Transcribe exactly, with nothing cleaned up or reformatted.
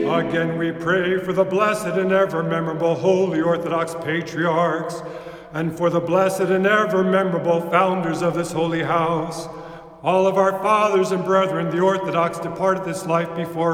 Again we pray for the blessed and ever memorable Holy Orthodox Patriarchs, and for the blessed and ever memorable founders of this holy house, all of our fathers and brethren, the Orthodox, departed this life before